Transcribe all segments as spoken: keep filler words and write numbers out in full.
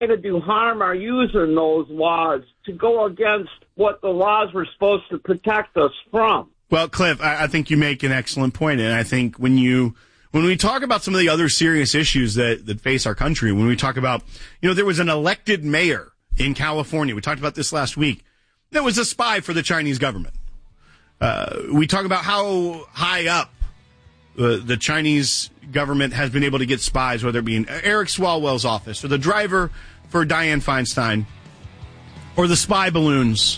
to do harm are using those laws to go against what the laws were supposed to protect us from. Well, Cliff, I, I think you make an excellent point, and I think when you when we talk about some of the other serious issues that, that face our country, when we talk about, you know, there was an elected mayor in California, we talked about this last week, that was a spy for the Chinese government. Uh, we talk about how high up uh, the Chinese government has been able to get spies, whether it be in Eric Swalwell's office or the driver for Dianne Feinstein or the spy balloons.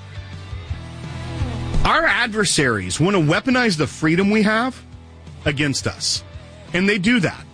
Our adversaries want to weaponize the freedom we have against us, and they do that.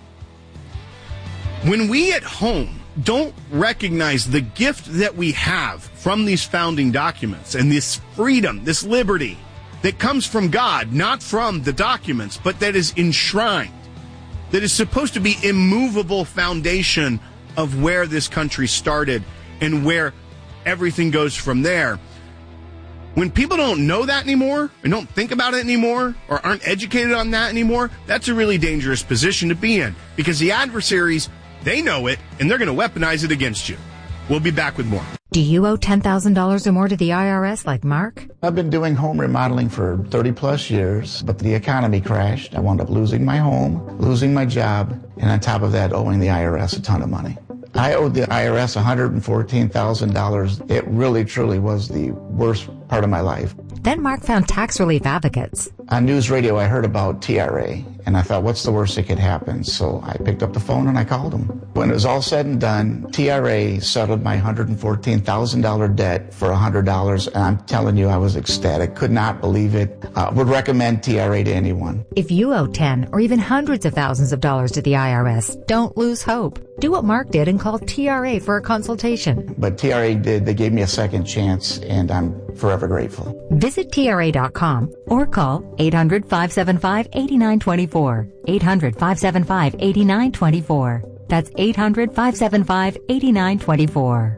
When we at home don't recognize the gift that we have from these founding documents and this freedom, this liberty that comes from God, not from the documents, but that is enshrined, that is supposed to be immovable foundation of where this country started and where everything goes from there. When people don't know that anymore and don't think about it anymore or aren't educated on that anymore, that's a really dangerous position to be in, because the adversaries, they know it and they're going to weaponize it against you. We'll be back with more. Do you owe ten thousand dollars or more to the I R S like Mark? I've been doing home remodeling for thirty plus years, but the economy crashed. I wound up losing my home, losing my job, and on top of that, owing the I R S a ton of money. I owed the I R S one hundred fourteen thousand dollars. It really, truly was the worst part of my life. Then Mark found tax relief advocates. On news radio, I heard about T R A, and I thought, what's the worst that could happen? So I picked up the phone and I called them. When it was all said and done, T R A settled my one hundred fourteen thousand dollars debt for one hundred dollars, and I'm telling you, I was ecstatic. Could not believe it. Uh, would recommend T R A to anyone. If you owe ten or even hundreds of thousands of dollars to the I R S, don't lose hope. Do what Mark did and call T R A for a consultation. But T R A did. They gave me a second chance, and I'm forever grateful. Visit T R A dot com or call eight hundred, five seven five, eight nine two four. eight hundred, five seven five, eight nine two four. That's eight hundred, five seven five, eight nine two four.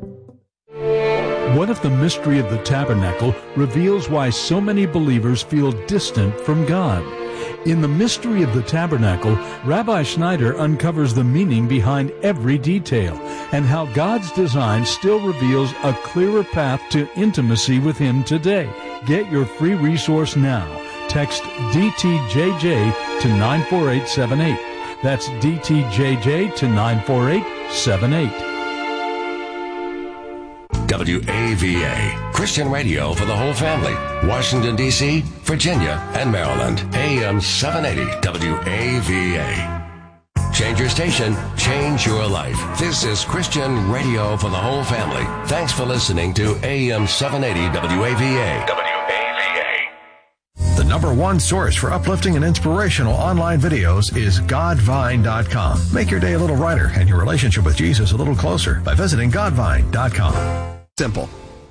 What if the mystery of the tabernacle reveals why so many believers feel distant from God? In The Mystery of the Tabernacle, Rabbi Schneider uncovers the meaning behind every detail and how God's design still reveals a clearer path to intimacy with Him today. Get your free resource now. Text D T J J to nine four eight seven eight. That's D T J J to nine four eight seven eight. W A V A, Christian radio for the whole family. Washington, D C, Virginia, and Maryland. A M seven eighty W A V A. Change your station, change your life. This is Christian radio for the whole family. Thanks for listening to A M seven eighty W A V A. W A V A. The number one source for uplifting and inspirational online videos is Godvine dot com. Make your day a little brighter and your relationship with Jesus a little closer by visiting Godvine dot com. Simple.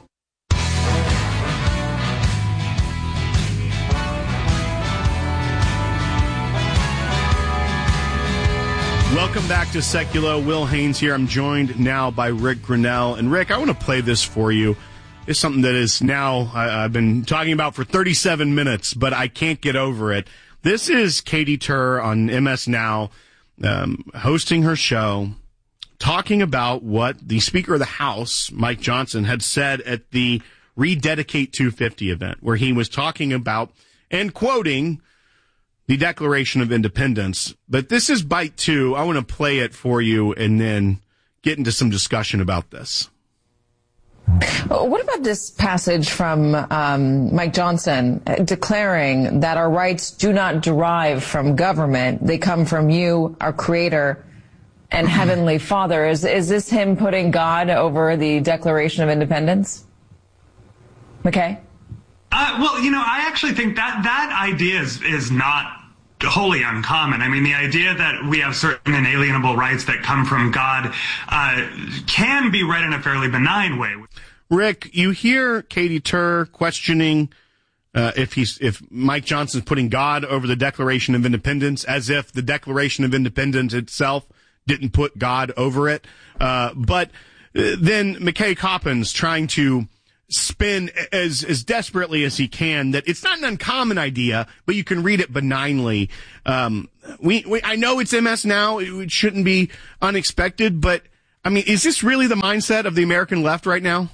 Welcome back to Seculo. Will Haynes here. I'm joined now by Rick Grinnell. And Rick, I want to play this for you. It's something that is now, I, I've been talking about for thirty-seven minutes, but I can't get over it. This is Katie Tur on M S Now, um, hosting her show, talking about what the Speaker of the House, Mike Johnson, had said at the Rededicate two fifty event, where he was talking about and quoting the Declaration of Independence. But this is bite two. I want to play it for you and then get into some discussion about this. What about this passage from um, Mike Johnson declaring that our rights do not derive from government? They come from you, our Creator, and Heavenly Father. Is, is this him putting God over the Declaration of Independence? McKay? Uh, well, you know, I actually think that that idea is, is not wholly uncommon. I mean, the idea that we have certain inalienable rights that come from God uh, can be read in a fairly benign way. Rick, you hear Katie Tur questioning uh, if he's if Mike Johnson's putting God over the Declaration of Independence, as if the Declaration of Independence itself didn't put God over it. Uh, but uh, then McKay Coppins trying to spin as as desperately as he can that it's not an uncommon idea, but you can read it benignly. Um, we, we I know it's M S Now; it shouldn't be unexpected, but I mean, is this really the mindset of the American left right now?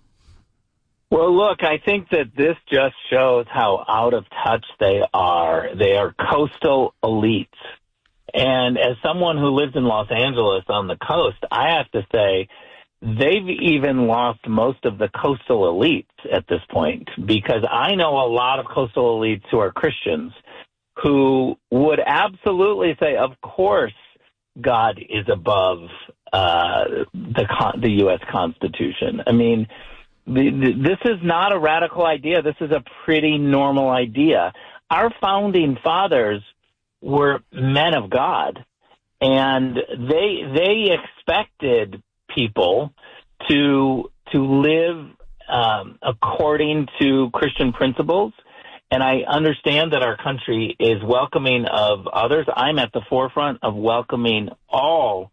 Well, look, I think that this just shows how out of touch they are. They are coastal elites. And as someone who lives in Los Angeles on the coast, I have to say they've even lost most of the coastal elites at this point, because I know a lot of coastal elites who are Christians who would absolutely say, of course, God is above uh, the the U S Constitution. I mean, the, the, this is not a radical idea. This is a pretty normal idea. Our founding fathers were men of God, and they they expected people to to live um, according to Christian principles. And I understand that our country is welcoming of others. I'm at the forefront of welcoming all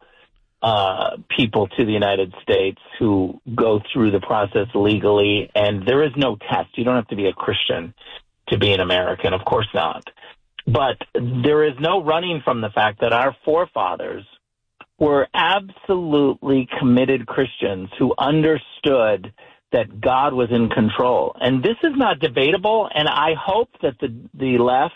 uh, people to the United States who go through the process legally. And there is no test. You don't have to be a Christian to be an American. Of course not. But there is no running from the fact that our forefathers were absolutely committed Christians who understood that God was in control. And this is not debatable, and I hope that the, the left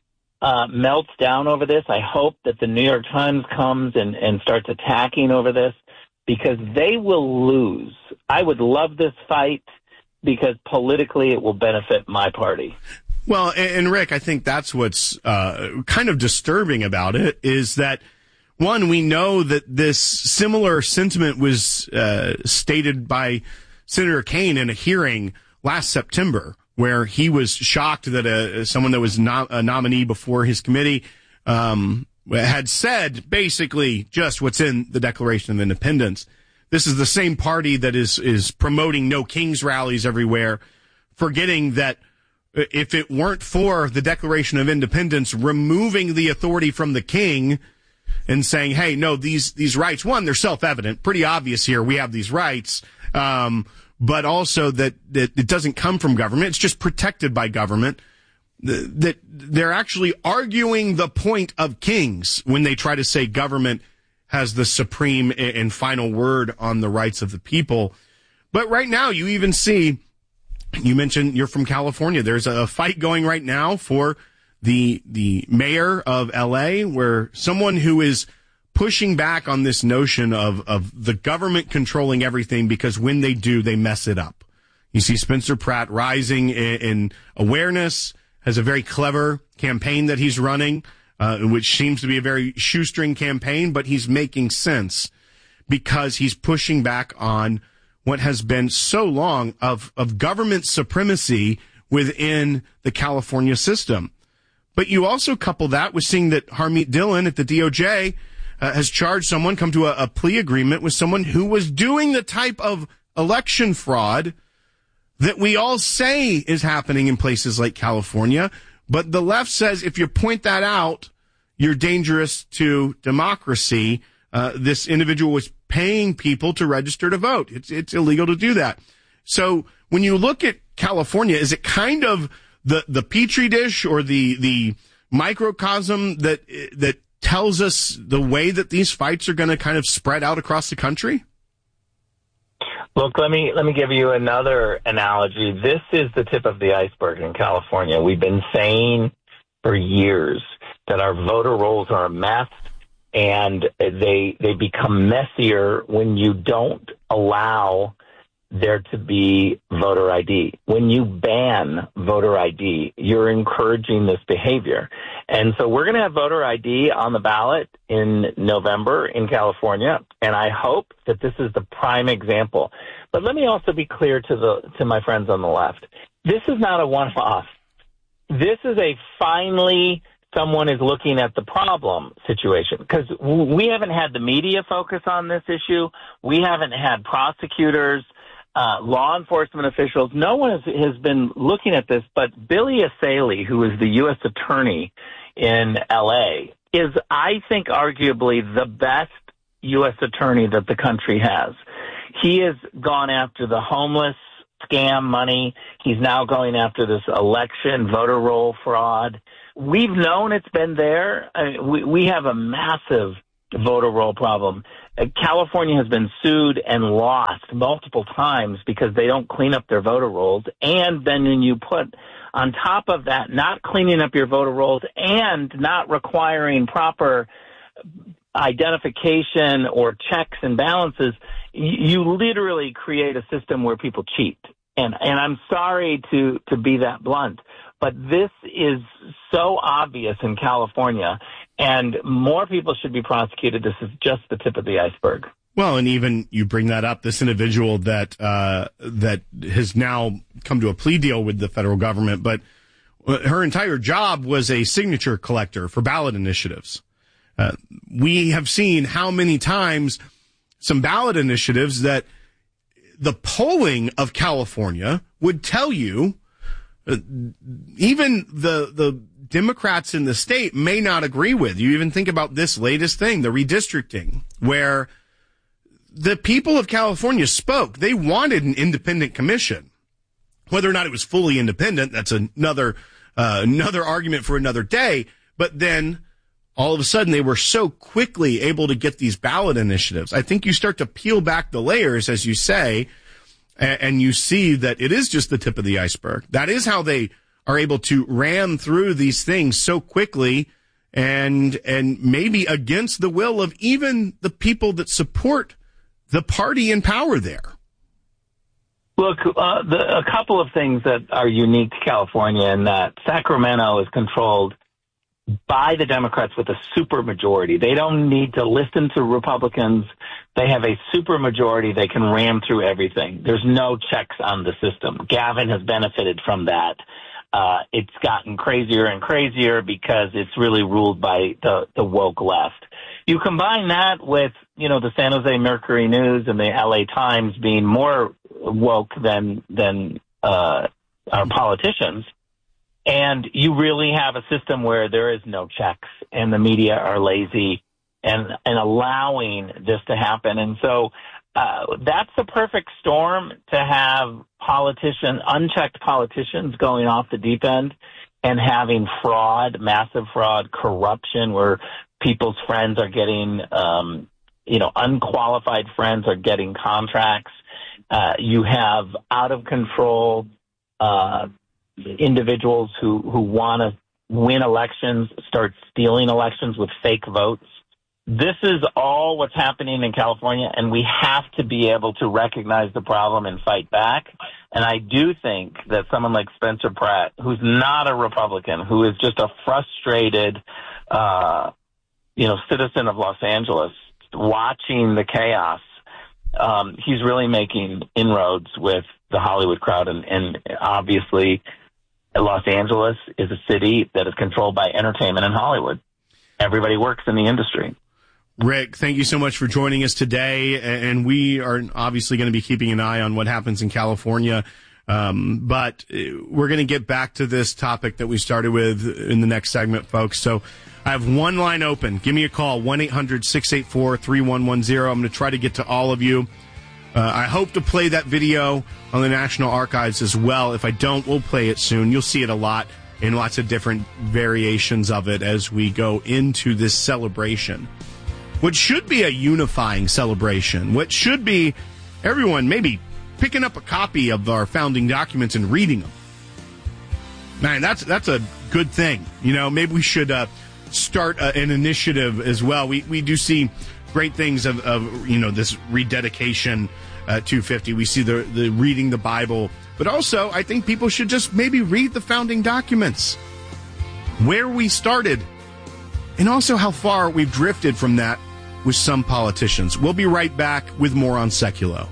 uh, melts down over this. I hope that the New York Times comes and, and starts attacking over this, because they will lose. I would love this fight because politically it will benefit my party. Well, and, and Rick, I think that's what's uh, kind of disturbing about it is that, one, we know that this similar sentiment was uh, stated by Senator Kaine in a hearing last September, where he was shocked that a, someone that was not a nominee before his committee um, had said basically just what's in the Declaration of Independence. This is the same party that is is promoting no kings rallies everywhere, forgetting that if it weren't for the Declaration of Independence removing the authority from the king and saying, hey, no, these these rights, one, they're self-evident, pretty obvious here, we have these rights, um, but also that, that it doesn't come from government, it's just protected by government, that they're actually arguing the point of kings when they try to say government has the supreme and final word on the rights of the people. But right now, you even see, you mentioned you're from California, there's a fight going right now for the the mayor of L A, where someone who is pushing back on this notion of, of the government controlling everything, because when they do, they mess it up. You see Spencer Pratt rising in, in awareness, has a very clever campaign that he's running, uh, which seems to be a very shoestring campaign, but he's making sense because he's pushing back on what has been so long of, of government supremacy within the California system. But you also couple that with seeing that Harmeet Dillon at the D O J uh, has charged someone, come to a, a plea agreement with someone who was doing the type of election fraud that we all say is happening in places like California. But the left says if you point that out, you're dangerous to democracy. Uh, this individual was paying people to register to vote. It's, it's illegal to do that. So when you look at California, is it kind of the, the petri dish or the, the microcosm that, that tells us the way that these fights are going to kind of spread out across the country? Look, let me let me give you another analogy. This is the tip of the iceberg in California. We've been saying for years that our voter rolls are a mess, and they they become messier when you don't allow there to be voter I D. When you ban voter I D, you're encouraging this behavior. And so we're going to have voter I D on the ballot in November in California, and I hope that this is the prime example. But let me also be clear to the to my friends on the left. This is not a one-off. This is a finally someone is looking at the problem situation, because we haven't had the media focus on this issue. We haven't had prosecutors, Uh, law enforcement officials. No one has, has been looking at this, but Billy Asalee, who is the U S attorney in L A, is, I think, arguably the best U S attorney that the country has. He has gone after the homeless scam money. He's now going after this election voter roll fraud. We've known it's been there. I mean, we, we have a massive voter roll problem. Uh, California has been sued and lost multiple times because they don't clean up their voter rolls. And then when you put on top of that, not cleaning up your voter rolls and not requiring proper identification or checks and balances, you literally create a system where people cheat. And and I'm sorry to, to be that blunt, but this is so obvious in California, and more people should be prosecuted. This is just the tip of the iceberg. Well, and even you bring that up, this individual that uh, that has now come to a plea deal with the federal government, but her entire job was a signature collector for ballot initiatives. Uh, we have seen how many times some ballot initiatives that the polling of California would tell you, uh, even the the Democrats in the state may not agree with. You even think about this latest thing, the redistricting, where the people of California spoke. They wanted an independent commission. Whether or not it was fully independent, that's another uh, another argument for another day. But then all of a sudden they were so quickly able to get these ballot initiatives. I think you start to peel back the layers, as you say, and, and you see that it is just the tip of the iceberg. That is how they are able to ram through these things so quickly and and maybe against the will of even the people that support the party in power there. Look, uh, the, a couple of things that are unique to California, in that Sacramento is controlled by the Democrats with a supermajority. They don't need to listen to Republicans. They have a supermajority. They can ram through everything. There's no checks on the system. Gavin has benefited from that. Uh, it's gotten crazier and crazier because it's really ruled by the, the woke left. You combine that with, you know, the San Jose Mercury News and the L A Times being more woke than, than, uh, our politicians. And you really have a system where there is no checks and the media are lazy and, and allowing this to happen. And so, uh, that's the perfect storm to have politicians, unchecked politicians going off the deep end and having fraud, massive fraud, corruption, where people's friends are getting, um, you know, unqualified friends are getting contracts. Uh, you have out of control, uh, individuals who, who want to win elections, start stealing elections with fake votes. This is all what's happening in California, and we have to be able to recognize the problem and fight back. And I do think that someone like Spencer Pratt, who's not a Republican, who is just a frustrated, uh, you know, citizen of Los Angeles, watching the chaos, um, he's really making inroads with the Hollywood crowd. And, and obviously, Los Angeles is a city that is controlled by entertainment and Hollywood. Everybody works in the industry. Rick, thank you so much for joining us today. And we are obviously going to be keeping an eye on what happens in California. Um, but we're going to get back to this topic that we started with in the next segment, folks. So I have one line open. Give me a call, one eight hundred six eight four three one one zero. I'm going to try to get to all of you. Uh, I hope to play that video on the National Archives as well. If I don't, we'll play it soon. You'll see it a lot in lots of different variations of it as we go into this celebration. What should be a unifying celebration, what should be everyone maybe picking up a copy of our founding documents and reading them. Man, that's that's a good thing. You know, maybe we should uh, start uh, an initiative as well. We we do see great things of, of you know, this rededication uh, two fifty. We see the, the reading the Bible. But also, I think people should just maybe read the founding documents, where we started, and also how far we've drifted from that with some politicians. We'll be right back with more on Seculo.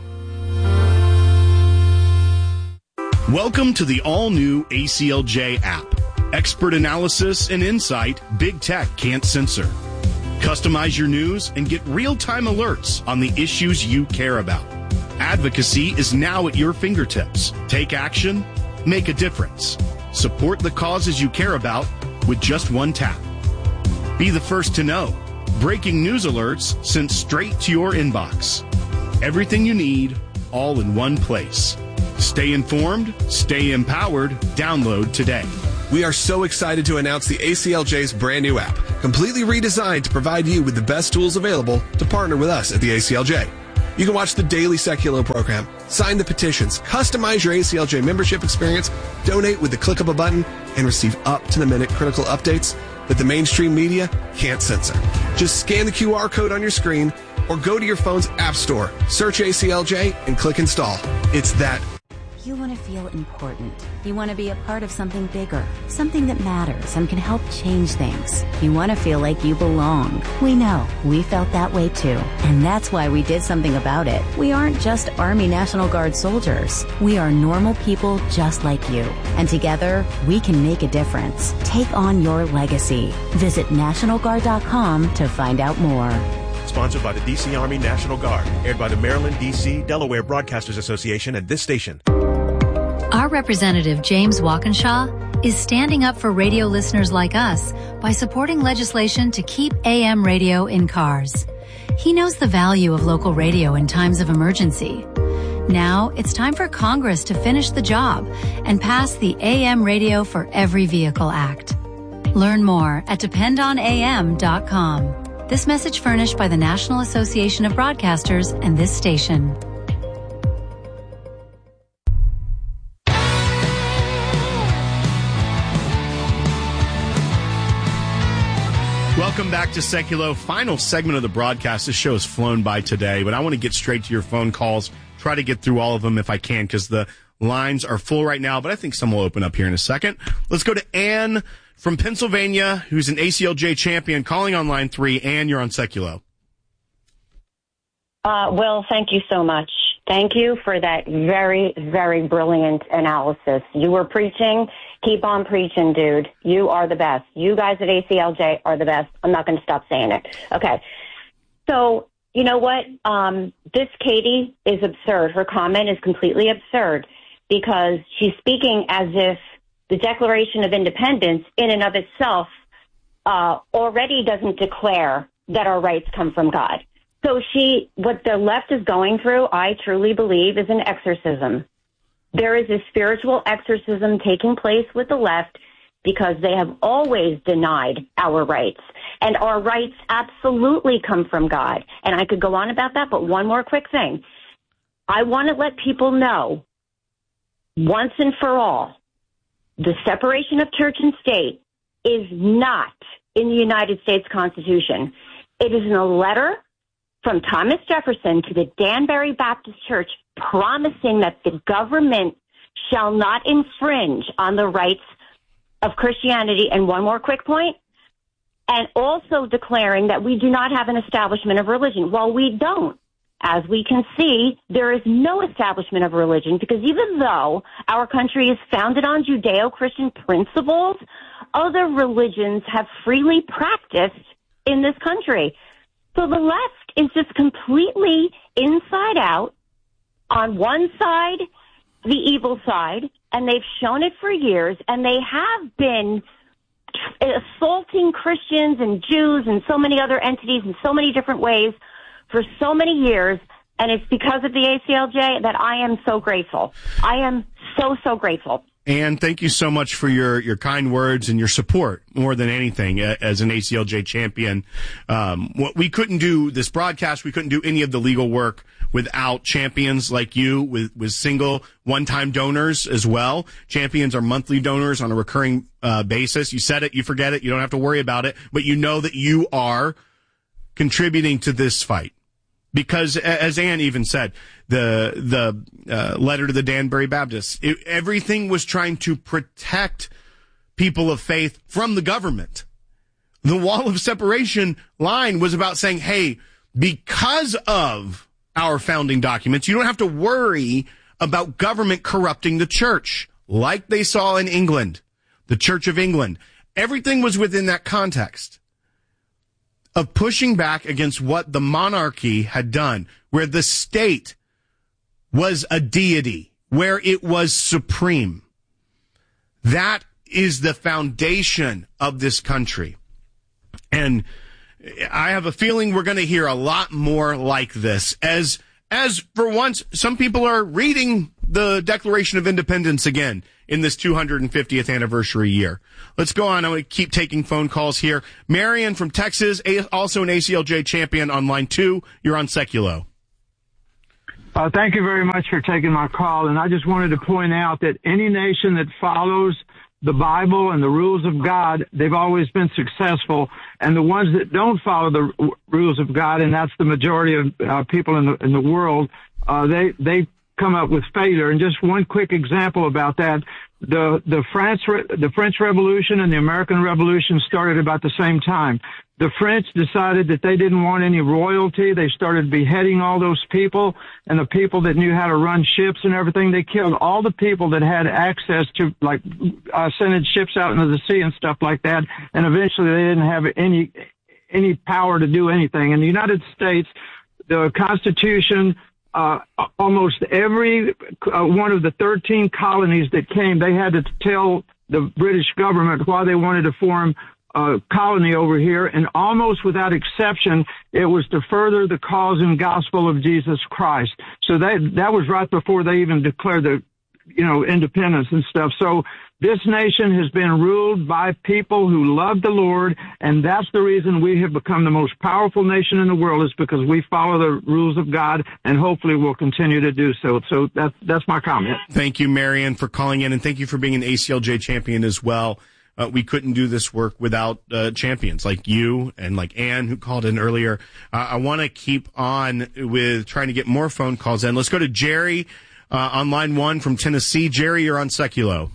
Welcome to the all-new A C L J app. Expert analysis and insight big tech can't censor. Customize your news and get real-time alerts on the issues you care about. Advocacy is now at your fingertips. Take action, make a difference. Support the causes you care about with just one tap. Be the first to know. Breaking news alerts sent straight to your inbox. Everything you need, all in one place. Stay informed, stay empowered. Download today. We are so excited to announce the A C L J's brand new app, completely redesigned to provide you with the best tools available to partner with us at the A C L J. You can watch the daily Seculo program, sign the petitions, customize your A C L J membership experience, donate with the click of a button, and receive up-to-the-minute critical updates that the mainstream media can't censor. Just scan the Q R code on your screen or go to your phone's app store, search A C L J, and click install. It's that. You want to feel important. You want to be a part of something bigger, something that matters and can help change things. You want to feel like you belong. We know. We felt that way too. And that's why we did something about it. We aren't just Army National Guard soldiers. We are normal people just like you. And together, we can make a difference. Take on your legacy. Visit National Guard dot com to find out more. Sponsored by the D C Army National Guard. Aired by the Maryland, D C, Delaware Broadcasters Association and this station. Our representative, James Walkinshaw, is standing up for radio listeners like us by supporting legislation to keep A M radio in cars. He knows the value of local radio in times of emergency. Now it's time for Congress to finish the job and pass the A M Radio for Every Vehicle Act. Learn more at depend on A M dot com. This message furnished by the National Association of Broadcasters and this station. Welcome back to Seculo. Final segment of the broadcast. This show has flown by today, but I want to get straight to your phone calls. Try to get through all of them if I can, because the lines are full right now, but I think some will open up here in a second. Let's go to Ann from Pennsylvania, who's an A C L J champion, calling on line three. Ann, you're on Seculo. Uh, Will, thank you so much. Thank you for that very, very brilliant analysis. You were preaching. Keep on preaching, dude. You are the best. You guys at A C L J are the best. I'm not going to stop saying it. Okay. So, you know what? Um, this Katie is absurd. Her comment is completely absurd because she's speaking as if the Declaration of Independence in and of itself uh, already doesn't declare that our rights come from God. So she, what the left is going through, I truly believe, is an exorcism. There is a spiritual exorcism taking place with the left because they have always denied our rights. And our rights absolutely come from God. And I could go on about that, but one more quick thing. I want to let people know, once and for all, the separation of church and state is not in the United States Constitution. It is in a letter from Thomas Jefferson to the Danbury Baptist Church promising that the government shall not infringe on the rights of Christianity. And one more quick point, and also declaring that we do not have an establishment of religion. Well, we don't. As we can see, there is no establishment of religion because even though our country is founded on Judeo-Christian principles, other religions have freely practiced in this country. So the left is just completely inside out, on one side, the evil side, and they've shown it for years, and they have been assaulting Christians and Jews and so many other entities in so many different ways for so many years, and it's because of the A C L J that I am so grateful. I am so, so grateful. And thank you so much for your, your kind words and your support more than anything as an A C L J champion. Um, what we couldn't do this broadcast, we couldn't do any of the legal work without champions like you, with, with single one-time donors as well. Champions are monthly donors on a recurring uh, basis. You said it, you forget it, you don't have to worry about it, but you know that you are contributing to this fight. Because, as Ann even said, the the uh, letter to the Danbury Baptists, it, everything was trying to protect people of faith from the government. The wall of separation line was about saying, hey, because of our founding documents, you don't have to worry about government corrupting the church, like they saw in England, the Church of England. Everything was within that context of pushing back against what the monarchy had done, where the state was a deity, where it was supreme. That is the foundation of this country. And I have a feeling we're going to hear a lot more like this as, as for once, some people are reading the Declaration of Independence again in this two hundred fiftieth anniversary year. Let's go on. I'm going to keep taking phone calls here. Marion from Texas, also an A C L J champion on line two. You're on Seculo. Uh, thank you very much for taking my call. And I just wanted to point out that any nation that follows the Bible and the rules of God, they've always been successful. And the ones that don't follow the r- rules of God, and that's the majority of uh, people in the in the world, uh, they they come up with failure. And just one quick example about that: the the France the French Revolution and the American Revolution started about the same time. The French decided that they didn't want any royalty. They started beheading all those people, and the people that knew how to run ships and everything. They killed all the people that had access to, like, uh, sending ships out into the sea and stuff like that. And eventually they didn't have any any power to do anything. In the United States, the Constitution, uh, almost every uh, one of the thirteen colonies that came, they had to tell the British government why they wanted to form Uh, colony over here, and almost without exception, it was to further the cause and gospel of Jesus Christ. So that that was right before they even declared the, you know, independence and stuff. So this nation has been ruled by people who love the Lord, and that's the reason we have become the most powerful nation in the world, is because we follow the rules of God, and hopefully we'll continue to do so. So that's that's my comment. Thank you, Marion, for calling in, and thank you for being an A C L J champion as well. Uh, we couldn't do this work without uh, champions like you and like Ann, who called in earlier. Uh, I want to keep on with trying to get more phone calls in. Let's go to Jerry uh, on line one from Tennessee. Jerry, you're on Seculo.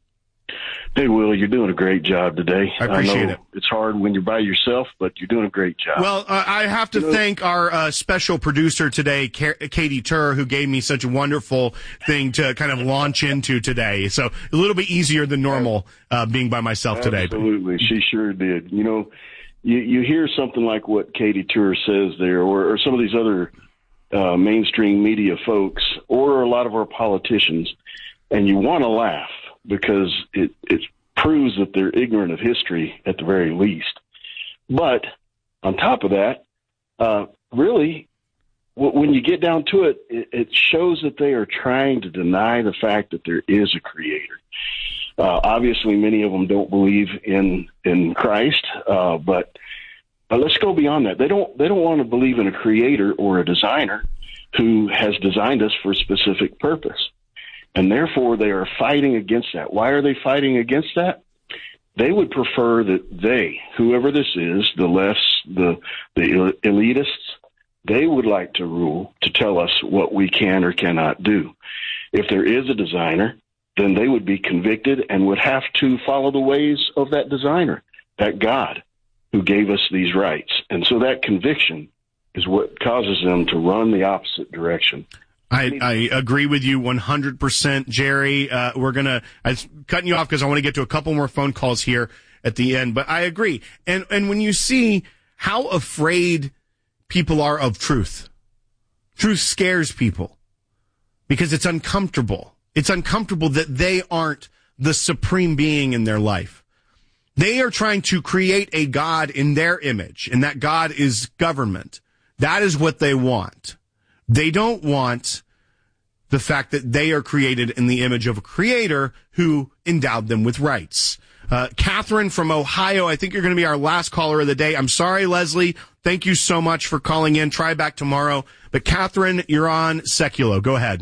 Hey, Will, you're doing a great job today. I appreciate I know it. It's hard when you're by yourself, but you're doing a great job. Well, uh, I have to you know, thank our uh, special producer today, Katie Turr, who gave me such a wonderful thing to kind of launch into today. So a little bit easier than normal uh, being by myself today. Absolutely. She sure did. You know, you, you hear something like what Katie Turr says there, or, or some of these other uh, mainstream media folks, or a lot of our politicians, and you want to laugh, because it, it proves that they're ignorant of history at the very least. But on top of that, uh, really, w- when you get down to it, it, it shows that they are trying to deny the fact that there is a creator. Uh, obviously, many of them don't believe in in Christ, uh, but but let's go beyond that. They don't they don't want to believe in a creator or a designer who has designed us for a specific purpose. And therefore, they are fighting against that. Why are they fighting against that? They would prefer that they, whoever this is, the lefts, the the elitists, they would like to rule, to tell us what we can or cannot do. If there is a designer, then they would be convicted and would have to follow the ways of that designer, that God who gave us these rights. And so that conviction is what causes them to run the opposite direction. I, I agree with you one hundred percent, Jerry. Uh, we're going to, I'm cutting you off because I want to get to a couple more phone calls here at the end, but I agree. And, and when you see how afraid people are of truth, truth scares people because it's uncomfortable. It's uncomfortable that they aren't the supreme being in their life. They are trying to create a God in their image, and that God is government. That is what they want. They don't want the fact that they are created in the image of a creator who endowed them with rights. Uh, Catherine from Ohio, I think you're going to be our last caller of the day. I'm sorry, Leslie. Thank you so much for calling in. Try back tomorrow. But Catherine, you're on Seculo. Go ahead.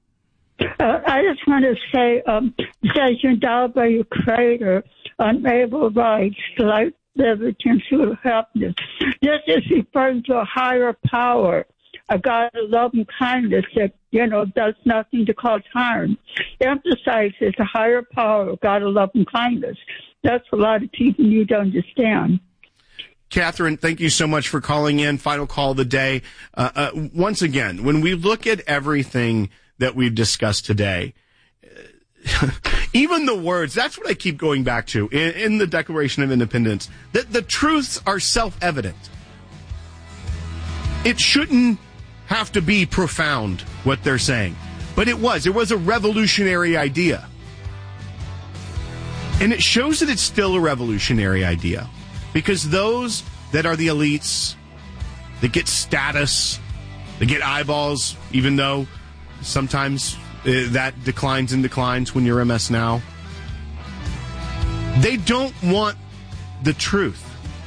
Uh, I just want to say, um, it says you're endowed by your creator, unable rights, life, liberty, and true happiness. This is referring to a higher power, a God of love and kindness that, you know, does nothing to cause harm. Emphasizes a higher power, a God of love and kindness. That's a lot of people need to understand. Catherine, thank you so much for calling in. Final call of the day. Uh, uh, once again, when we look at everything that we've discussed today, even the words, that's what I keep going back to in, in the Declaration of Independence, that the truths are self-evident. It shouldn't have to be profound, what they're saying. But it was. It was a revolutionary idea. And it shows that it's still a revolutionary idea. Because those that are the elites, that get status, that get eyeballs, even though sometimes uh, that declines and declines when you're M S Now. They don't want the truth.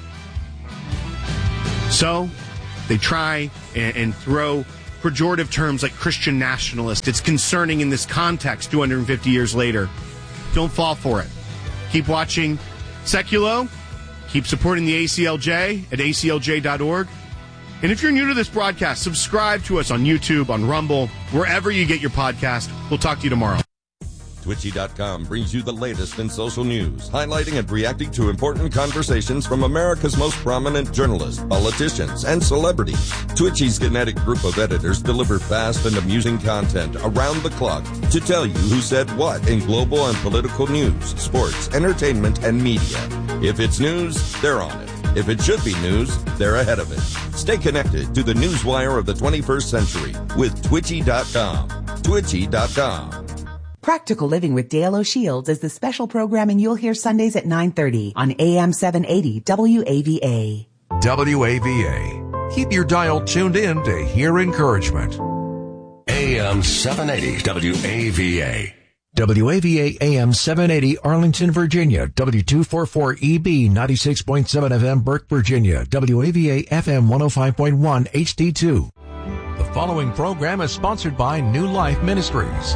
So they try and, and throw pejorative terms like Christian nationalist. It's concerning in this context two hundred fifty years later. Don't fall for it. Keep watching Seculo. Keep supporting the A C L J at A C L J dot org. And if you're new to this broadcast, subscribe to us on YouTube, on Rumble, wherever you get your podcast. We'll talk to you tomorrow. Twitchy dot com brings you the latest in social news, highlighting and reacting to important conversations from America's most prominent journalists, politicians, and celebrities. Twitchy's kinetic group of editors deliver fast and amusing content around the clock to tell you who said what in global and political news, sports, entertainment, and media. If it's news, they're on it. If it should be news, they're ahead of it. Stay connected to the newswire of the twenty-first century with Twitchy dot com. Twitchy dot com. Practical Living with Dale O'Shields is the special programming you'll hear Sundays at nine thirty on A M seven eighty W A V A. W A V A. Keep your dial tuned in to hear encouragement. A M seven eighty W A V A. W A V A A M seven eighty Arlington, Virginia. W two forty-four E B ninety-six point seven F M Burke, Virginia. W A V A F M one oh five point one H D two. The following program is sponsored by New Life Ministries.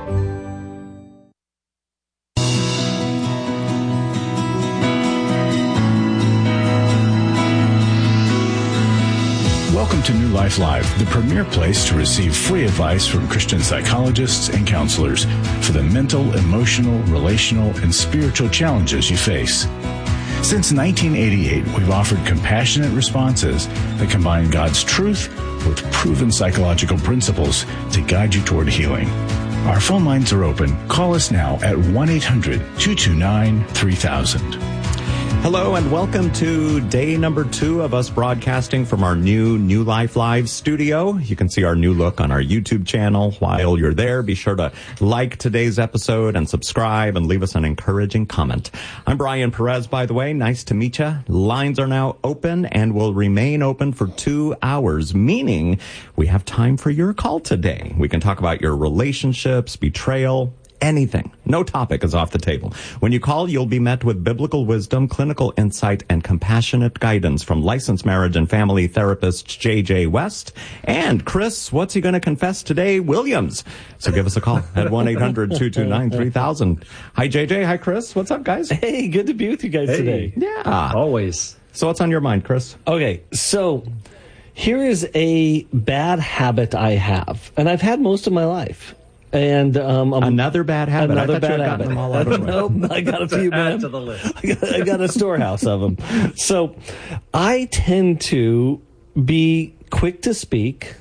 Welcome to New Life Live, the premier place to receive free advice from Christian psychologists and counselors for the mental, emotional, relational, and spiritual challenges you face. Since nineteen eighty-eight, we've offered compassionate responses that combine God's truth with proven psychological principles to guide you toward healing. Our phone lines are open. Call us now at one eight hundred two two nine three thousand. Hello and welcome to day number two of us broadcasting from our new New Life Live studio. You can see our new look on our YouTube channel. While you're there, be sure to like today's episode and subscribe and leave us an encouraging comment. I'm Brian Perez, by the way. Nice to meet you. Lines are now open and will remain open for two hours, meaning we have time for your call today. We can talk about your relationships, betrayal, anything. No topic is off the table. When you call, you'll be met with biblical wisdom, clinical insight, and compassionate guidance from licensed marriage and family therapist J J West. And Chris, what's he going to confess today? Williams. So give us a call at one eight hundred two two nine three thousand. Hi, J J. Hi, Chris. What's up, guys? Hey, good to be with you guys hey. today. Yeah. Always. So what's on your mind, Chris? Okay, so here is a bad habit I have, and I've had most of my life. And um, um, another bad habit. Another I thought bad you had habit. Them all out of nope, I got a few. Man. To the list. I, got, I got a storehouse of them. So I tend to be quick to speak,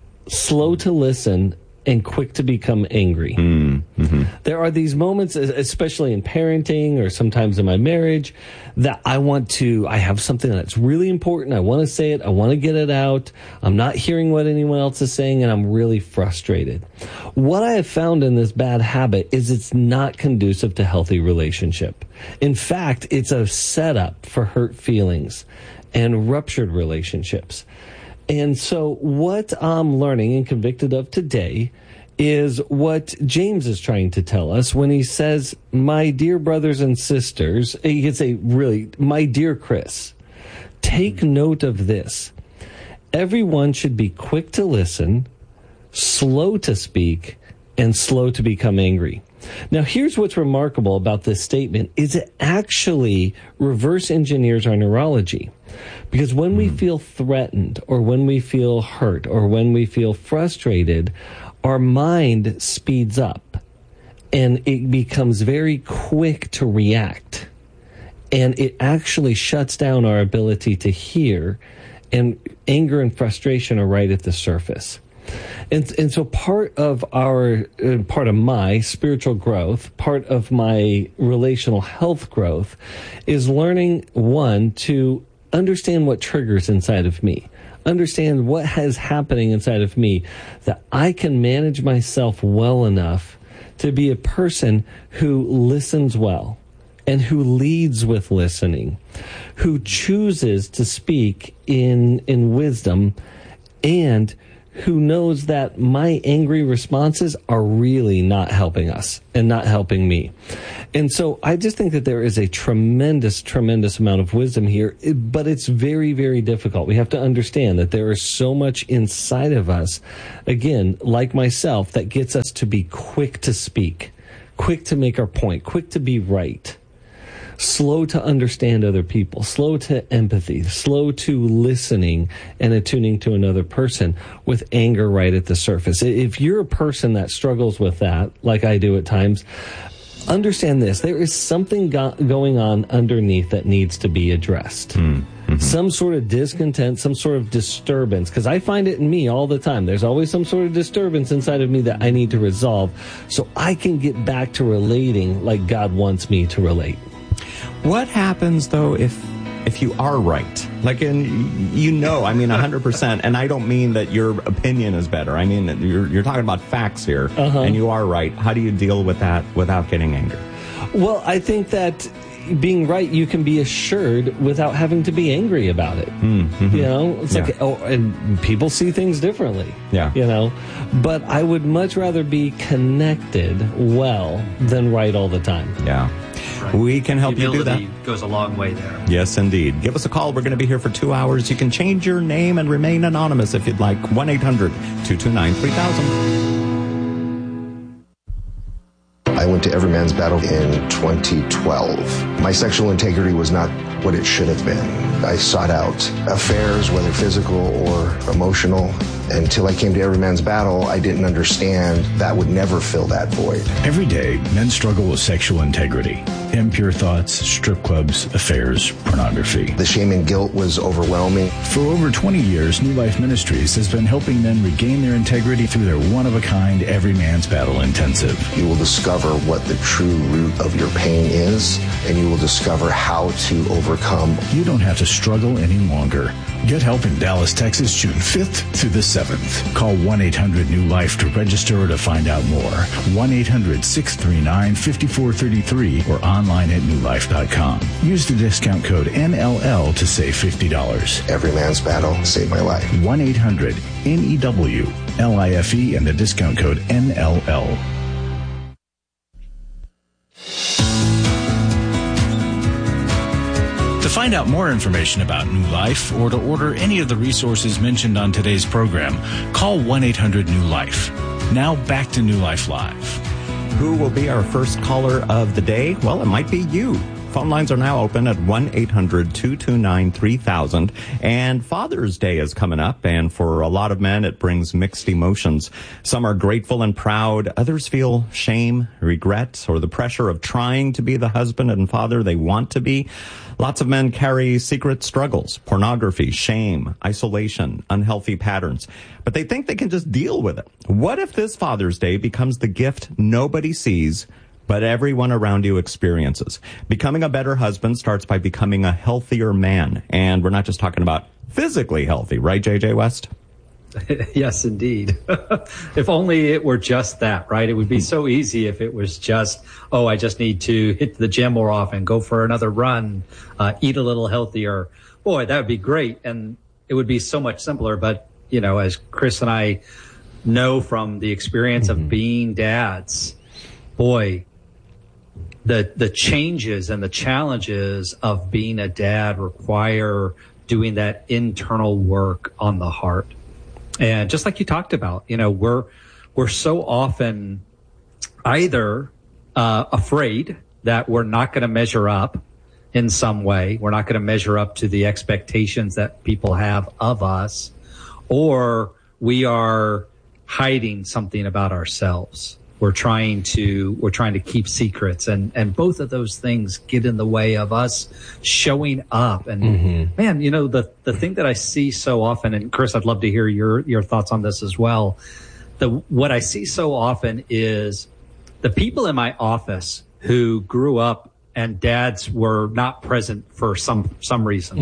slow to listen, and quick to become angry. Mm-hmm. There are these moments, especially in parenting or sometimes in my marriage, that I want to, I have something that's really important. I want to say it. I want to get it out. I'm not hearing what anyone else is saying, and I'm really frustrated. What I have found in this bad habit is it's not conducive to healthy relationship. In fact, it's a setup for hurt feelings and ruptured relationships. And so what I'm learning and convicted of today is what James is trying to tell us when he says, my dear brothers and sisters, he could say, really, my dear Chris, take note of this. Everyone should be quick to listen, slow to speak, and slow to become angry. Now, here's what's remarkable about this statement is it actually reverse engineers our neurology. Because when we feel threatened or when we feel hurt or when we feel frustrated, our mind speeds up and it becomes very quick to react. And it actually shuts down our ability to hear, and anger and frustration are right at the surface. And, and so part of our, uh, part of my spiritual growth, part of my relational health growth is learning, one, to understand what triggers inside of me. Understand what is happening inside of me that I can manage myself well enough to be a person who listens well and who leads with listening, who chooses to speak in, in wisdom, and who knows that my angry responses are really not helping us and not helping me. And so I just think that there is a tremendous, tremendous amount of wisdom here, but it's very, very difficult. We have to understand that there is so much inside of us, again, like myself, that gets us to be quick to speak, quick to make our point, quick to be right, slow to understand other people, slow to empathy, slow to listening and attuning to another person, with anger right at the surface. If you're a person that struggles with that, like I do at times, understand this. There is something go- going on underneath that needs to be addressed. Mm-hmm. Some sort of discontent, some sort of disturbance, because I find it in me all the time. There's always some sort of disturbance inside of me that I need to resolve so I can get back to relating like God wants me to relate. What happens, though, if if you are right? Like, in, you know, I mean, one hundred percent, and I don't mean that your opinion is better. I mean, you're, you're talking about facts here, uh-huh. and you are right. How do you deal with that without getting angry? Well, I think that being right, you can be assured without having to be angry about it. Mm-hmm. You know, it's yeah. like, oh, and people see things differently. Yeah. You know, but I would much rather be connected well than right all the time. Yeah. Right. We can help you do that. Goes a long way there. Yes, indeed. Give us a call. We're going to be here for two hours. You can change your name and remain anonymous if you'd like. one eight hundred two two nine three thousand. I went to Every Man's Battle in twenty twelve. My sexual integrity was not what it should have been. I sought out affairs, whether physical or emotional. Until I came to Every Man's Battle, I didn't understand that would never fill that void. Every day, men struggle with sexual integrity. Impure thoughts, strip clubs, affairs, pornography. The shame and guilt was overwhelming. For over twenty years, New Life Ministries has been helping men regain their integrity through their one-of-a-kind Every Man's Battle Intensive. You will discover what the true root of your pain is, and you will discover how to overcome. You don't have to struggle any longer. Get help in Dallas, Texas, June fifth through the seventh. Call one eight hundred new life to register or to find out more. one eight hundred six three nine five four three three or online at new life dot com. Use the discount code N L L to save fifty dollars. Every Man's Battle saved my life. one eight hundred N E W L I F E and the discount code N L L. To find out more information about New Life or to order any of the resources mentioned on today's program, call one eight hundred new life. Now back to New Life Live. Who will be our first caller of the day? Well, it might be you. Phone lines are now open at one eight hundred two two nine three thousand. And Father's Day is coming up, and for a lot of men, it brings mixed emotions. Some are grateful and proud. Others feel shame, regret, or the pressure of trying to be the husband and father they want to be. Lots of men carry secret struggles, pornography, shame, isolation, unhealthy patterns, but they think they can just deal with it. What if this Father's Day becomes the gift nobody sees, but everyone around you experiences? Becoming a better husband starts by becoming a healthier man. And we're not just talking about physically healthy, right, J J West? Yes, indeed. If only it were just that, right? It would be so easy if it was just, oh, I just need to hit the gym more often, go for another run, uh, eat a little healthier. Boy, that would be great. And it would be so much simpler. But, you know, as Chris and I know from the experience mm-hmm. of being dads, boy, the the changes and the challenges of being a dad require doing that internal work on the heart. And just like you talked about, you know, we're we're so often either uh, afraid that we're not going to measure up in some way, we're not going to measure up to the expectations that people have of us, or we are hiding something about ourselves. We're trying to we're trying to keep secrets, and and both of those things get in the way of us showing up. And mm-hmm. man, you know, the the thing that I see so often, and Chris, I'd love to hear your your thoughts on this as well. The what I see so often is the people in my office who grew up and dads were not present for some some reason.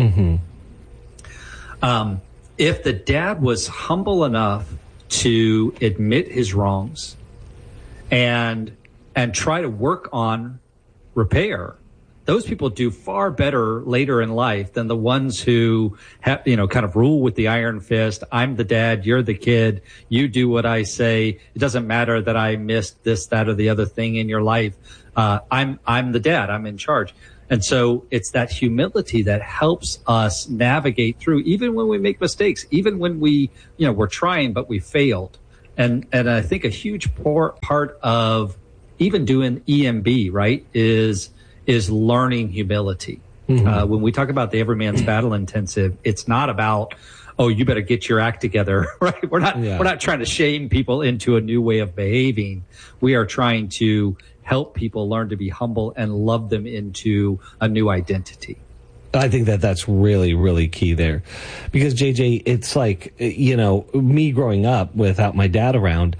Mm-hmm. Um, if the dad was humble enough to admit his wrongs and and try to work on repair, those people do far better later in life than the ones who have, you know, kind of rule with the iron fist. I'm the dad, you're the kid, you do what I say. It doesn't matter that I missed this, that, or the other thing in your life. Uh, I'm, I'm the dad, I'm in charge. And so it's that humility that helps us navigate through, even when we make mistakes, even when we, you know, we're trying, but we failed. And, and I think a huge part of even doing E M B, right, is, is learning humility. Mm-hmm. Uh, when we talk about the Every Man's Battle Intensive, it's not about, oh, you better get your act together, right? We're not, yeah. we're not trying to shame people into a new way of behaving. We are trying to help people learn to be humble and love them into a new identity. I think that that's really, really key there. Because, J J, it's like, you know, me growing up without my dad around,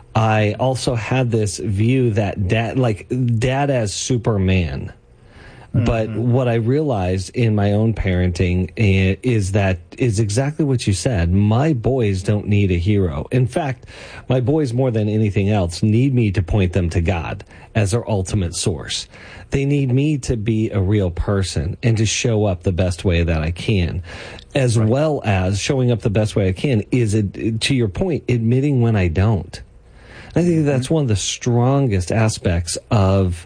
I also had this view that dad, like dad as Superman. Mm-hmm. But what I realized in my own parenting is that is exactly what you said. My boys don't need a hero. In fact, my boys more than anything else need me to point them to God as their ultimate source. They need me to be a real person and to show up the best way that I can, as right. well as showing up the best way I can is, it, to your point, admitting when I don't. I think that's one of the strongest aspects of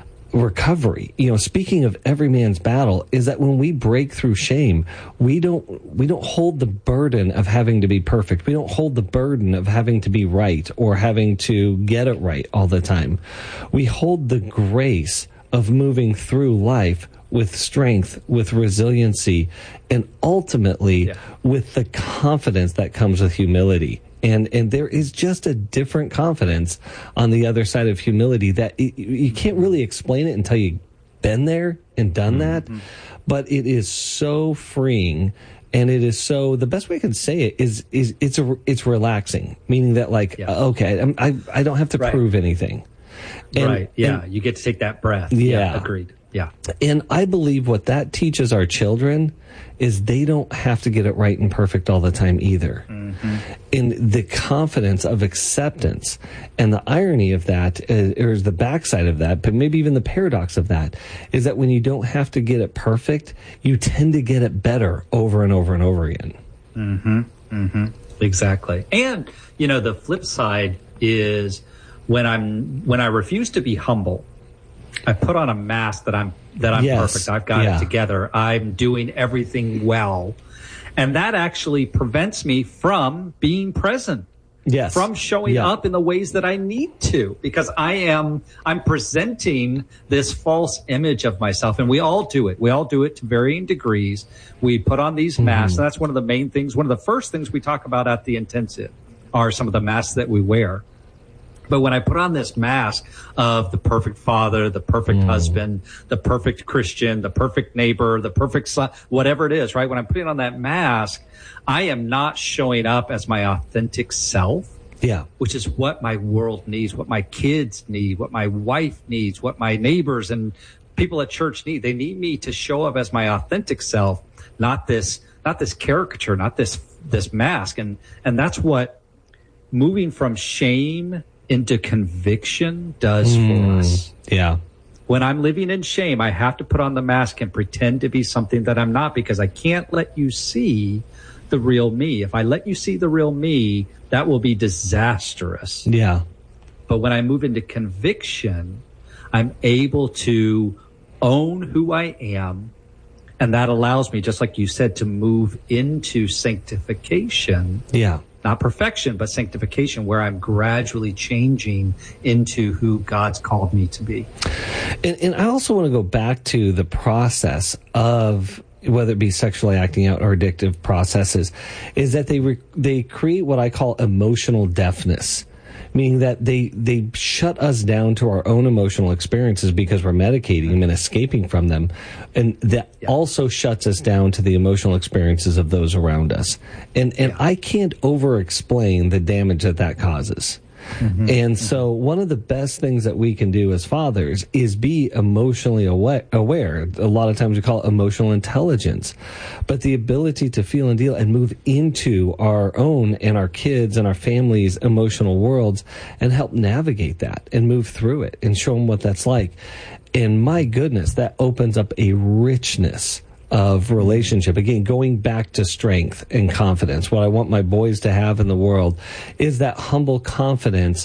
recovery. You know, speaking of every man's battle, is that when we break through shame, we don't we don't hold the burden of having to be perfect. We don't hold the burden of having to be right or having to get it right all the time. We hold the grace of moving through life with strength, with resiliency, and ultimately yeah. with the confidence that comes with humility. And and there is just a different confidence on the other side of humility that it, you can't really explain it until you've been there and done that. Mm-hmm. But it is so freeing, and it is so. The best way I can say it is is it's a it's relaxing, meaning that like yeah. okay, I'm, I I don't have to right. prove anything. And, right. Yeah. And, you get to take that breath. Yeah. yeah. Agreed. Yeah. And I believe what that teaches our children is they don't have to get it right and perfect all the time either. Mm-hmm. And the confidence of acceptance and the irony of that, is, or the backside of that, but maybe even the paradox of that, is that when you don't have to get it perfect, you tend to get it better over and over and over again. Mm-hmm. Mm-hmm. Exactly. And, you know, the flip side is when I'm, when I refuse to be humble, I put on a mask that I'm that I'm yes. perfect. I've got yeah. it together. I'm doing everything well. And that actually prevents me from being present. Yes. From showing yeah. up in the ways that I need to, because I am I'm presenting this false image of myself. And we all do it. We all do it to varying degrees. We put on these masks. Mm-hmm. And that's one of the main things. One of the first things we talk about at the intensive are some of the masks that we wear. But when I put on this mask of the perfect father, the perfect mm. husband, the perfect Christian, the perfect neighbor, the perfect son, whatever it is, right? When I'm putting on that mask, I am not showing up as my authentic self. Yeah. Which is what my world needs, what my kids need, what my wife needs, what my neighbors and people at church need. They need me to show up as my authentic self, not this, not this caricature, not this, this mask. And, and that's what moving from shame into conviction does mm, for us. Yeah. When I'm living in shame, I have to put on the mask and pretend to be something that I'm not, because I can't let you see the real me. If I let you see the real me, that will be disastrous. Yeah. But when I move into conviction, I'm able to own who I am. And that allows me, just like you said, to move into sanctification. Yeah. Not perfection, but sanctification, where I'm gradually changing into who God's called me to be. And, and I also want to go back to the process of whether it be sexually acting out or addictive processes, is that they re- they create what I call emotional deafness, meaning that they they shut us down to our own emotional experiences because we're medicating them and escaping from them. And that yeah. also shuts us down to the emotional experiences of those around us. And and yeah. I can't over explain the damage that that causes. Mm-hmm. And so one of the best things that we can do as fathers is be emotionally awa- aware. A lot of times we call it emotional intelligence, but the ability to feel and deal and move into our own and our kids and our families' emotional worlds and help navigate that and move through it and show them what that's like. And my goodness, that opens up a richness of relationship. Again, going back to strength and confidence. What I want my boys to have in the world is that humble confidence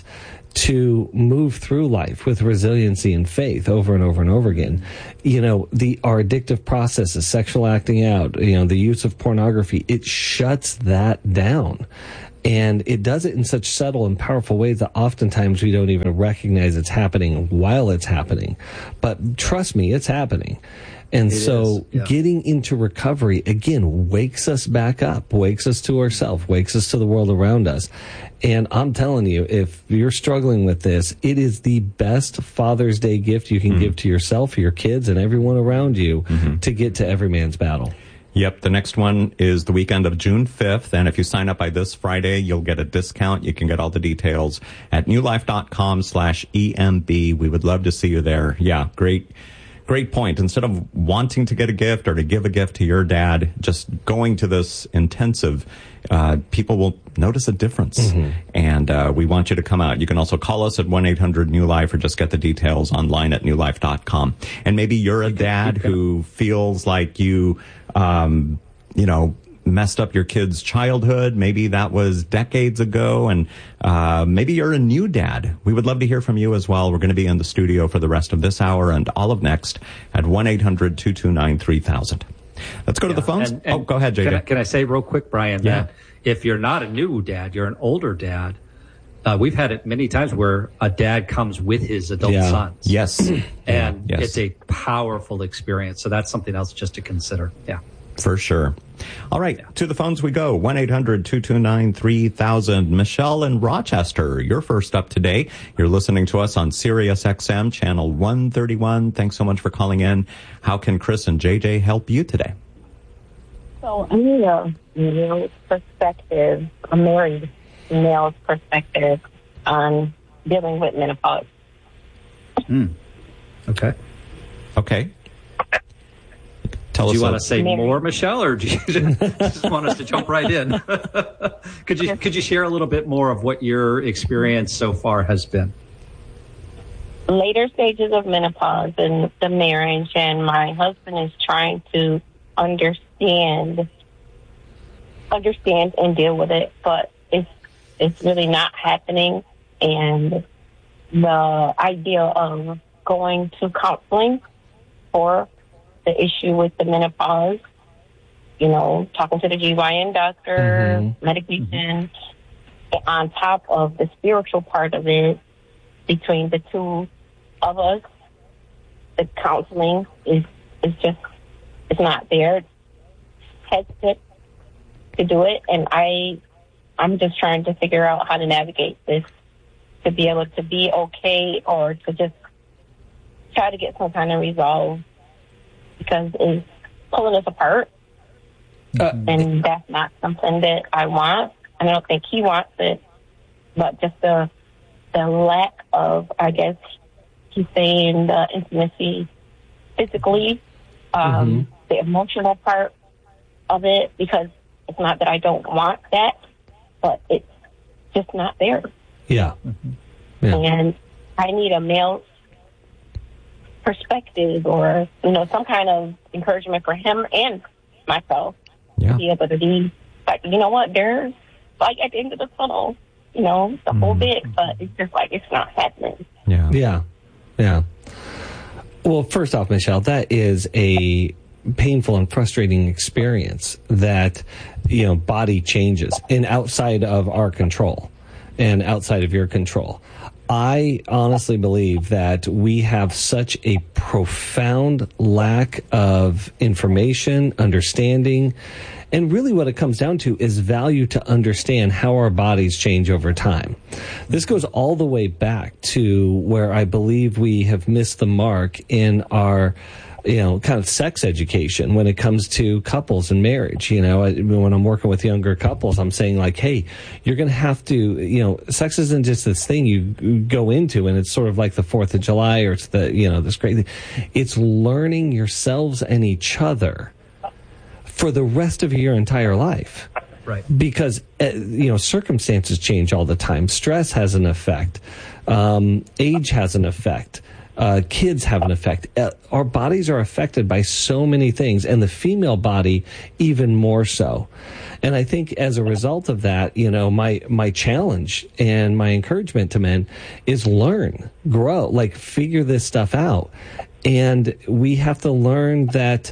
to move through life with resiliency and faith over and over and over again. You know, the our addictive processes, sexual acting out, you know, the use of pornography, it shuts that down. And it does it in such subtle and powerful ways that oftentimes we don't even recognize it's happening while it's happening. But trust me, it's happening. And it so is, yeah. Getting into recovery, again, wakes us back up, wakes us to ourselves, wakes us to the world around us. And I'm telling you, if you're struggling with this, it is the best Father's Day gift you can mm-hmm. give to yourself, your kids, and everyone around you mm-hmm. to get to every man's battle. Yep, the next one is the weekend of June fifth, and if you sign up by this Friday, you'll get a discount. You can get all the details at newlife.com slash EMB. We would love to see you there. Yeah, great. Great point. Instead of wanting to get a gift or to give a gift to your dad, just going to this intensive, uh, people will notice a difference. Mm-hmm. And uh, we want you to come out. You can also call us at one eight hundred new life or just get the details online at new life dot com. And maybe you're a dad who feels like you, um, you know, messed up your kid's childhood. Maybe that was decades ago, and uh, maybe you're a new dad. We would love to hear from you as well. We're going to be in the studio for the rest of this hour and all of next at one eight hundred two two nine three thousand. Let's go yeah, to the phones. And, and oh, go ahead, J J. Can I, can I say real quick, Brian, yeah. that if you're not a new dad, you're an older dad, uh, we've had it many times where a dad comes with his adult yeah. sons. Yes. And yes. it's a powerful experience. So that's something else just to consider. Yeah. For sure. All right, yeah. To the phones we go. one eight hundred two two nine three thousand. Michelle in Rochester, you're first up today. You're listening to us on Sirius X M, channel one thirty-one. Thanks so much for calling in. How can Chris and J J help you today? So I need a male perspective, a married male's perspective on dealing with menopause. Mm. Okay. Okay. Tell do you us want to say Mary. more, Michelle, or do you just want us to jump right in? could you could you share a little bit more of what your experience so far has been? Later stages of menopause in the marriage, and my husband is trying to understand, understand and deal with it, but it's it's really not happening. And the idea of going to counseling for the issue with the menopause, you know, talking to the G Y N doctor, mm-hmm. medication, mm-hmm. on top of the spiritual part of it, between the two of us, the counseling is, is just, it's not there. It's hesitant to do it. And I, I'm just trying to figure out how to navigate this to be able to be okay or to just try to get some kind of resolve, because it's pulling us apart, uh, and that's not something that I want, and I don't think he wants it, but just the the lack of, I guess he's saying, the intimacy physically, um, mm-hmm. the emotional part of it, because it's not that I don't want that, but it's just not there. Yeah. Mm-hmm. yeah. And I need a male perspective, or, you know, some kind of encouragement for him and myself yeah. to be able to be like, you know what, there's like at the end of the tunnel, you know, the mm. whole bit, but it's just like it's not happening. Yeah. Yeah. Yeah. Well, first off, Michelle, that is a painful and frustrating experience that, you know, body changes and outside of our control and outside of your control. I honestly believe that we have such a profound lack of information, understanding, and really what it comes down to is value to understand how our bodies change over time. This goes all the way back to where I believe we have missed the mark in our you know, kind of sex education when it comes to couples and marriage. You know, I, when I'm working with younger couples, I'm saying like, hey, you're going to have to, you know, sex isn't just this thing you go into and it's sort of like the fourth of July or it's the, you know, this great thing. It's learning yourselves and each other for the rest of your entire life. Right. Because, uh, you know, circumstances change all the time. Stress has an effect. Um, age has an effect. Uh, kids have an effect. Uh, our bodies are affected by so many things, and the female body even more so. And I think as a result of that, you know, my, my challenge and my encouragement to men is learn, grow, like figure this stuff out. And we have to learn that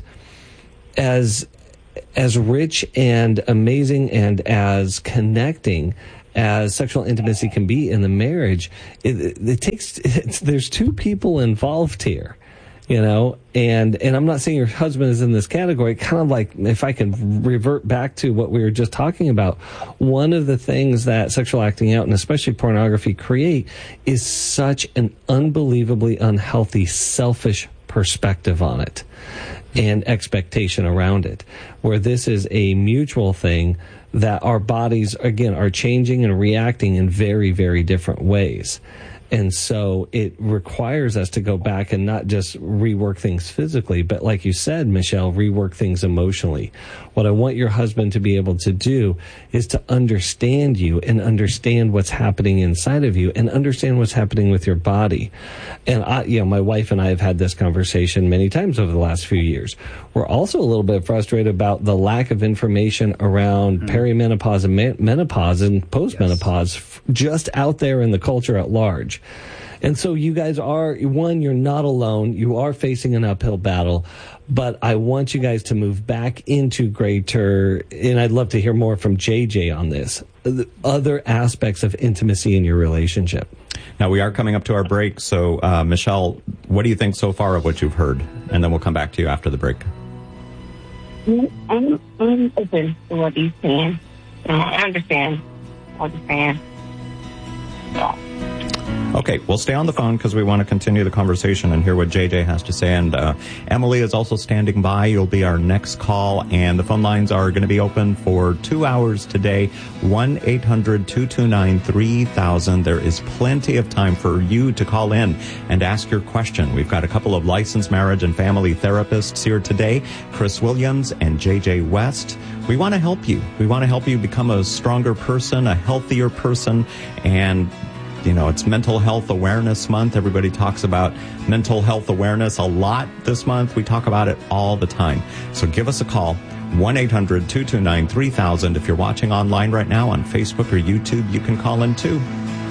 as, as rich and amazing and as connecting as sexual intimacy can be in the marriage, it, it takes, it's, there's two people involved here, you know, and, and I'm not saying your husband is in this category, kind of like, if I can revert back to what we were just talking about, one of the things that sexual acting out and especially pornography create is such an unbelievably unhealthy, selfish perspective on it and expectation around it, where this is a mutual thing that our bodies, again, are changing and reacting in very, very different ways. And so it requires us to go back and not just rework things physically, but like you said, Michelle, rework things emotionally. What I want your husband to be able to do is to understand you and understand what's happening inside of you and understand what's happening with your body. And I, you know, my wife and I have had this conversation many times over the last few years. We're also a little bit frustrated about the lack of information around mm-hmm. perimenopause and men- menopause and postmenopause yes. just out there in the culture at large. And so you guys are, one, you're not alone. You are facing an uphill battle, but I want you guys to move back into greater, and I'd love to hear more from J J on this, the other aspects of intimacy in your relationship. Now, we are coming up to our break, so uh, Michelle, what do you think so far of what you've heard? And then we'll come back to you after the break. I'm, I'm open to what he's saying. Uh, I understand what he's saying. Yeah. Okay, we'll stay on the phone because we want to continue the conversation and hear what J J has to say. And uh, Emily is also standing by. You'll be our next call. And the phone lines are going to be open for two hours today. one eight hundred two two nine three thousand. There is plenty of time for you to call in and ask your question. We've got a couple of licensed marriage and family therapists here today, Chris Williams and J J West. We want to help you. We want to help you become a stronger person, a healthier person, and you know, it's Mental Health Awareness Month. Everybody talks about mental health awareness a lot this month. We talk about it all the time. So give us a call, one eight hundred two two nine three thousand. If you're watching online right now on Facebook or YouTube, you can call in too.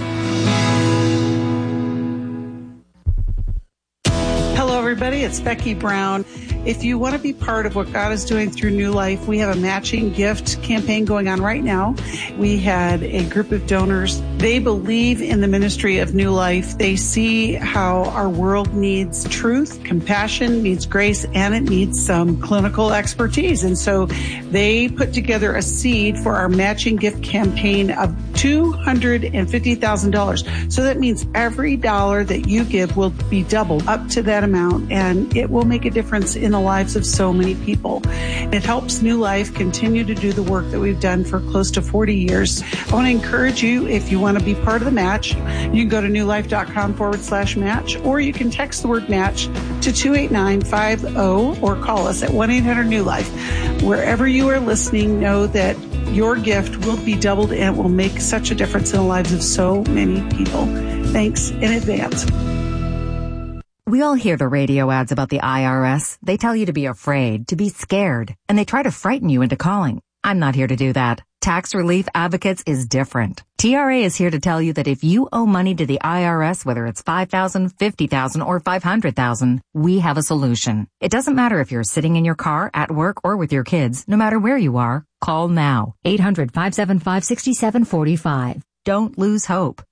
Hello, everybody. It's Becky Brown. If you want to be part of what God is doing through New Life, we have a matching gift campaign going on right now. We had a group of donors. They believe in the ministry of New Life. They see how our world needs truth, compassion, needs grace, and it needs some clinical expertise. And so they put together a seed for our matching gift campaign of two hundred fifty thousand dollars. So that means every dollar that you give will be doubled up to that amount, and it will make a difference in the lives of so many people. It helps New Life continue to do the work that we've done for close to forty years. I want to encourage you, if you want to be part of the match, you can go to newlife.com forward slash match, or you can text the word match to two eight nine five zero or call us at one eight hundred new life. Wherever you are listening, know that your gift will be doubled and it will make such a difference in the lives of so many people. Thanks in advance. We all hear the radio ads about the I R S. They tell you to be afraid, to be scared, and they try to frighten you into calling. I'm not here to do that. Tax Relief Advocates is different. T R A is here to tell you that if you owe money to the I R S, whether it's five thousand dollars, fifty thousand dollars, or five hundred thousand dollars, we have a solution. It doesn't matter if you're sitting in your car, at work, or with your kids. No matter where you are, call now. eight hundred, five seven five, six seven four five. Don't lose hope.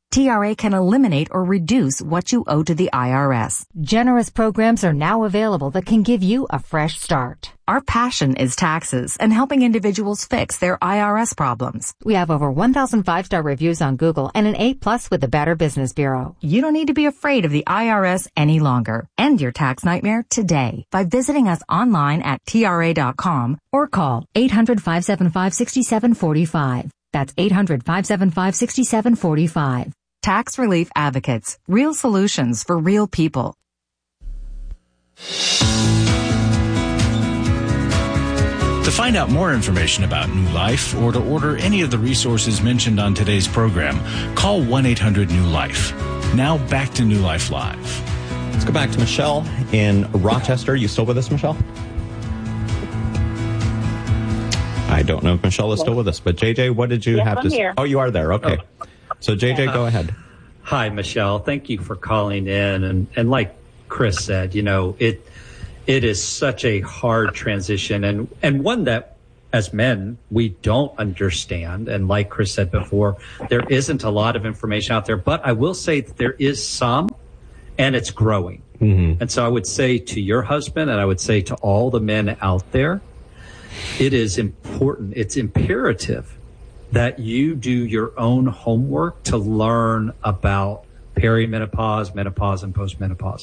T R A can eliminate or reduce what you owe to the I R S. Generous programs are now available that can give you a fresh start. Our passion is taxes and helping individuals fix their I R S problems. We have over one thousand five-star reviews on Google and an A plus with the Better Business Bureau. You don't need to be afraid of the I R S any longer. End your tax nightmare today by visiting us online at T R A dot com or call eight hundred, five seven five, six seven four five. That's eight hundred, five seven five, six seven four five. Tax Relief Advocates. Real solutions for real people. To find out more information about New Life or to order any of the resources mentioned on today's program, call one eight hundred new life. Now back to New Life Live. Let's go back to Michelle in Rochester. You still with us, Michelle? I don't know if Michelle is still with us, but J J, what did you yes, have I'm to say? here. Oh, you are there. Okay. Oh. So J J, go ahead. Hi, Michelle. Thank you for calling in. And, and like Chris said, you know, it it is such a hard transition and, and one that as men, we don't understand. And like Chris said before, there isn't a lot of information out there, but I will say that there is some and it's growing. Mm-hmm. And so I would say to your husband and I would say to all the men out there, it is important, it's imperative that you do your own homework to learn about perimenopause, menopause, and postmenopause.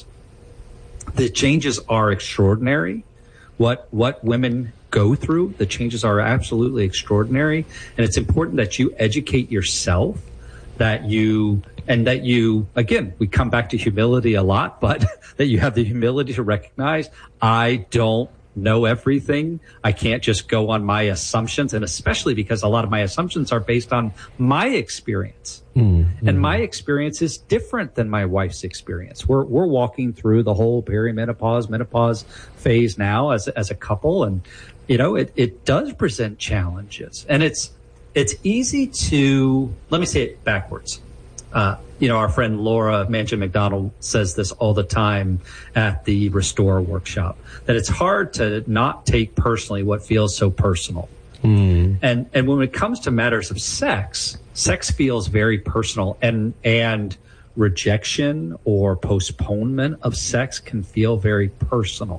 The changes are extraordinary. What what women go through, the changes are absolutely extraordinary. And it's important that you educate yourself, that you, and that you, again, we come back to humility a lot, but that you have the humility to recognize, I don't know everything. I can't just go on my assumptions, and especially because a lot of my assumptions are based on my experience. Mm-hmm. And my experience is different than my wife's experience. We're we're walking through the whole perimenopause, menopause phase now as as a couple, and you know, it it does present challenges. And it's it's easy to, let me say it backwards. Uh, you know, our friend Laura Manchin McDonald says this all the time at the Restore workshop, that it's hard to not take personally what feels so personal. Mm. And and when it comes to matters of sex, sex feels very personal, and and rejection or postponement of sex can feel very personal.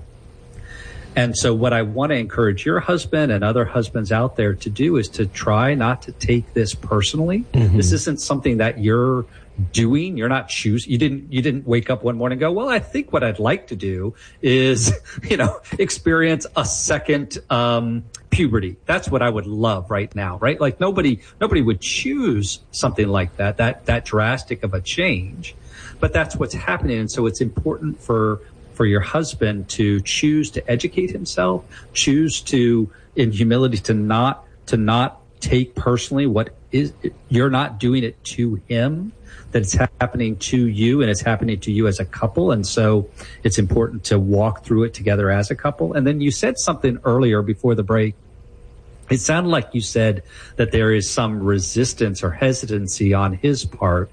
And so what I want to encourage your husband and other husbands out there to do is to try not to take this personally. Mm-hmm. This isn't something that you're doing. You're not choosing. You didn't, you didn't wake up one morning and go, well, I think what I'd like to do is, you know, experience a second, um, puberty. That's what I would love right now, right? Like nobody, nobody would choose something like that, that, that drastic of a change, but that's what's happening. And so it's important for, for your husband to choose to educate himself, choose to, in humility, to not, to not take personally what is, you're not doing it to him, that it's happening to you and it's happening to you as a couple. And so it's important to walk through it together as a couple. And then you said something earlier before the break. It sounded like you said that there is some resistance or hesitancy on his part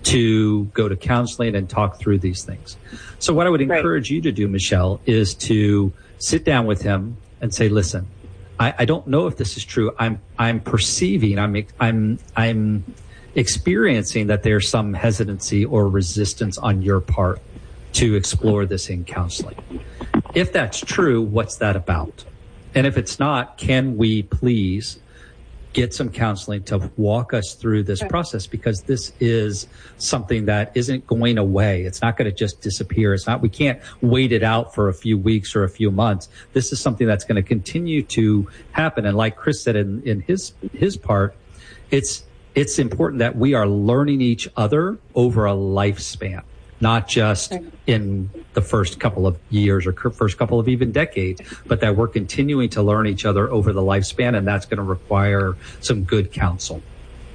to go to counseling and talk through these things. So what I would encourage right. you to do, Michelle, is to sit down with him and say, listen, I, I don't know if this is true. I'm, I'm perceiving, I'm, I'm, I'm experiencing that there's some hesitancy or resistance on your part to explore this in counseling. If that's true, what's that about? And if it's not, can we please get some counseling to walk us through this process? Because this is something that isn't going away. It's not going to just disappear. It's not, we can't wait it out for a few weeks or a few months. This is something that's going to continue to happen. And like Chris said in, in his, his part, it's, it's important that we are learning each other over a lifespan, not just in the first couple of years or first couple of even decades, but that we're continuing to learn each other over the lifespan, and that's going to require some good counsel.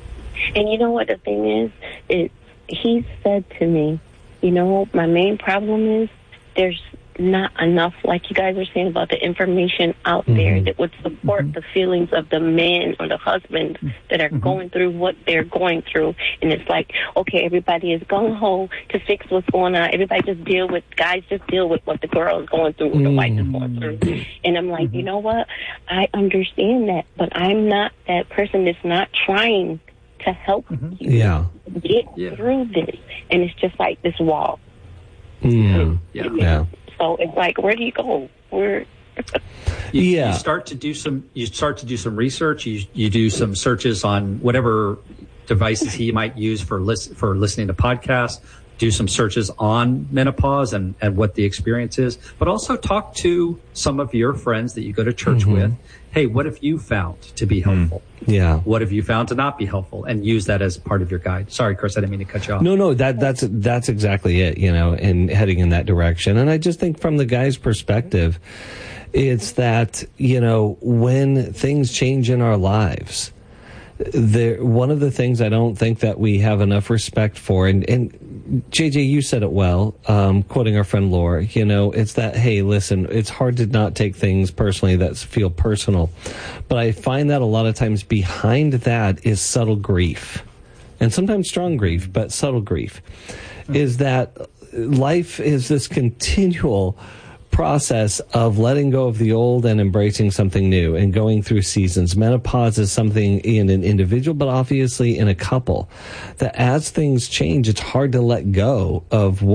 And you know what the thing is? It, he said to me, you know, my main problem is there's not enough, like you guys are saying, about the information out mm-hmm. there that would support mm-hmm. the feelings of the men or the husbands that are mm-hmm. going through what they're going through. And it's like, okay, everybody is gung-ho to fix what's going on. Everybody just deal with, guys just deal with what the girl is going through, what the wife is going through. And I'm like, mm-hmm. you know what? I understand that, but I'm not that person that's not trying to help Mm-hmm. you Yeah. get Yeah. through this. And it's just like this wall. Mm. Yeah. Yeah. So it's like, where do you go? Where? You, Yeah. you start to do some. You start to do some research. You you do some searches on whatever devices he might use for list, for listening to podcasts. Do some searches on menopause and, and what the experience is, but also talk to some of your friends that you go to church Mm-hmm. with. Hey, what have you found to be helpful? Yeah. What have you found to not be helpful? And use that as part of your guide. Sorry, Chris, I didn't mean to cut you off. No, no, that that's that's exactly it, you know, and heading in that direction. And I just think from the guy's perspective, it's that, you know, when things change in our lives, there one of the things I don't think that we have enough respect for, and, and J J, you said it well, um, quoting our friend Laura, you know, it's that, hey, listen, it's hard to not take things personally that feel personal. But I find that a lot of times behind that is subtle grief. And sometimes strong grief, but subtle grief. Is that life is this continual process of letting go of the old and embracing something new and going through seasons. Menopause is something in an individual, but obviously in a couple, that as things change, it's hard to let go of what